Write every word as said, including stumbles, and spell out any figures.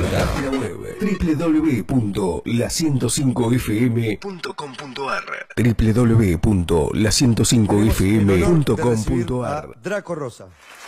nuestra página web doble u doble u doble u punto la ciento cinco f m punto com punto a r doble u doble u doble u punto la ciento cinco f m punto com punto a r. Draco Rosa.